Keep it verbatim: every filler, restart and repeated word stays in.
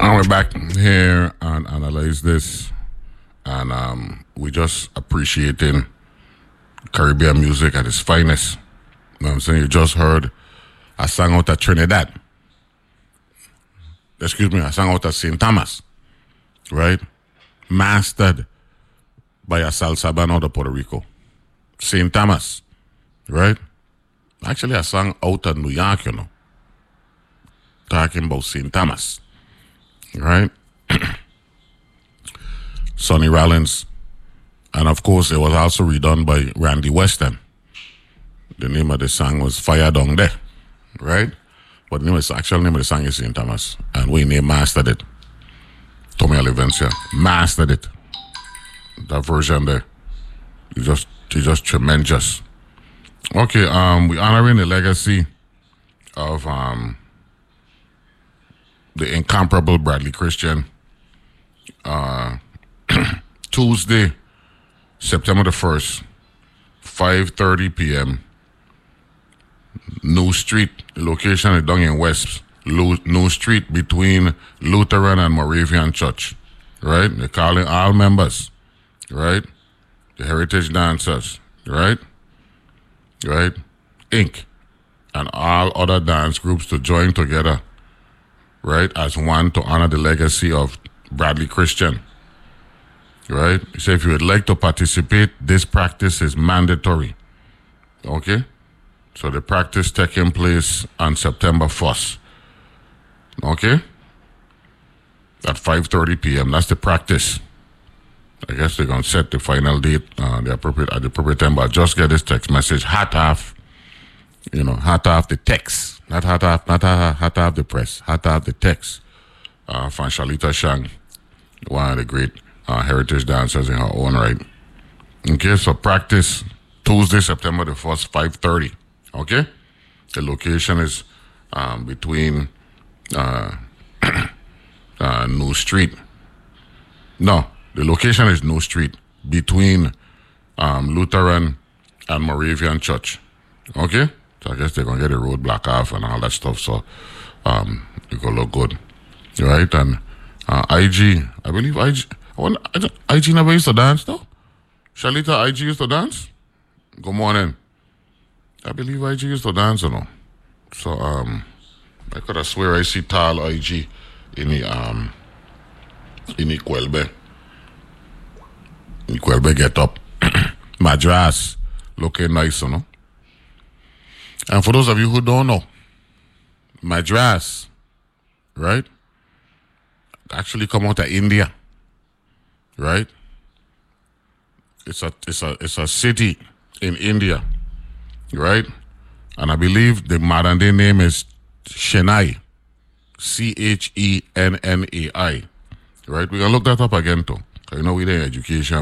And we're back here and analyze this. And um, we just appreciating Caribbean music at its finest. You know what I'm saying? You just heard a song out of Trinidad. Excuse me, a song out of Saint Thomas. Right? Mastered by a salsa band out of Puerto Rico. Saint Thomas. Right? Actually, a song out of New York, you know. Talking about Saint Thomas. Right? Sonny Rollins. And of course, it was also redone by Randy Weston. The name of the song was Fire Down There. Right? But the name is, actual name of the song is Saint Thomas. And we name mastered it. Tommy Olivencia mastered it. That version there. It's just, it's just tremendous. Okay, um, we're honoring the legacy of um the incomparable Bradley Christian. Uh, Tuesday, September the first, five thirty p.m. New Street. The location is down in West. New Street between Lutheran and Moravian Church. Right? They're calling all members. Right? The Heritage Dancers. Right? Right? Incorporated. And all other dance groups to join together. Right? As one to honor the legacy of Bradley Christian. Right? So if you would like to participate, this practice is mandatory. Okay? So the practice taking place on September first. Okay? At five thirty p.m. That's the practice. I guess they're going to set the final date uh, the appropriate, at the appropriate time, but just get this text message, hat off, you know, hat off the text. Not hat off, not hat, hat off the press, hat off the text. Uh, from Shalita Shang, one of the great uh, heritage dancers in her own right. Okay, so practice Tuesday, September the first, five thirty. Okay? The location is um, between uh, uh, New Street. No, the location is New Street between um, Lutheran and Moravian Church. Okay? So I guess they're going to get the roadblock off and all that stuff, so um, it will look good. Right? And uh, I G, I believe I G, I, wonder, I G never used to dance, though? Shalita, I G used to dance? Good morning. I believe I G used to dance, you know. So, um, I could have swear I see tall I G in the, um, in the Kwelbe. In the Kwelbe get up. Madras, looking nice, you know. And for those of you who don't know, Madras, right, actually come out of India, right? It's a it's a it's a city in India, right? And I believe the modern day name is Chennai, C H E N N A I, right? We can look that up again too. You know, we're in education.